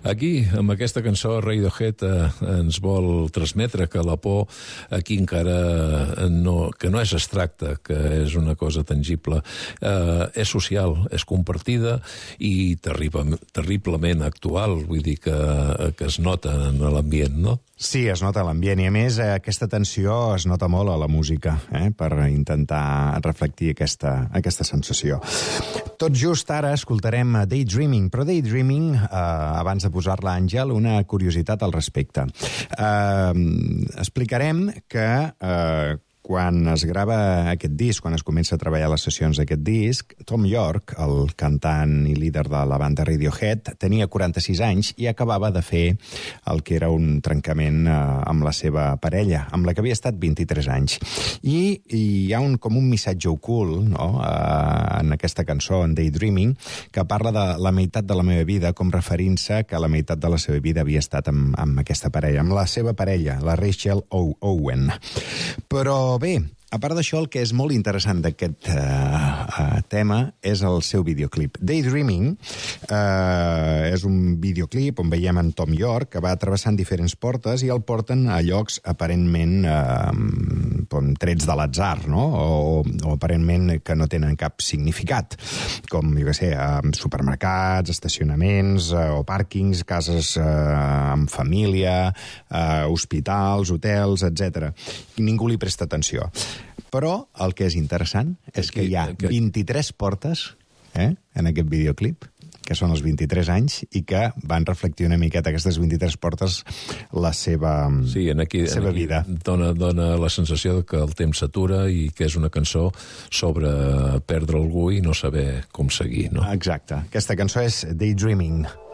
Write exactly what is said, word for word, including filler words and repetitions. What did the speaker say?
Aquí, amb aquesta cançó, Radiohead eh, ens vol transmetre que la por aquí encara no, que no és abstracta, que és una cosa tangible, eh, és social, és compartida i terrible, terriblement actual, vull dir que, que es nota en l'ambient, no? Sí, es nota l'ambient, i a més aquesta tensió es nota molt a la música, eh, per intentar reflectir aquesta, aquesta sensació. Tot just ara escoltarem Daydreaming, però Daydreaming, eh, abans de posar-la, Àngel, una curiositat al respecte. Eh, explicarem que eh, quan es grava aquest disc, quan es comença a treballar les sessions d'aquest disc, Thom Yorke, el cantant i líder de la banda Radiohead, tenia quaranta-sis anys i acabava de fer el que era un trencament eh, amb la seva parella, amb la que havia estat vint-i-tres anys. I, i hi ha un, com un missatge ocult, no?, eh, en aquesta cançó, en Daydreaming, que parla de la meitat de la meva vida, com referint-se que la meitat de la seva vida havia estat amb, amb aquesta parella, amb la seva parella, la Rachel Owen. Però bé, a part d'això, el que és molt interessant d'aquest uh, uh, tema és el seu videoclip. Daydreaming uh, és un videoclip on veiem en Thom Yorke, que va travessant diferents portes i el porten a llocs aparentment uh, trets de l'atzar, no? O, o aparentment que no tenen cap significat, com, jo què sé, uh, supermercats, estacionaments uh, o pàrquings, cases uh, amb família, uh, hospitals, hotels, etcètera. I ningú li presta atenció. Però el que és interessant és que hi ha vint-i-tres portes eh, en aquest videoclip, que són els vint-i-tres anys, i que van reflectir una miqueta aquestes vint-i-tres portes la seva, sí, en aquí, la seva en aquí vida. Dona, dona la sensació que el temps s'atura i que és una cançó sobre perdre algú i no saber com seguir, no? Exacte. Aquesta cançó és Daydreaming.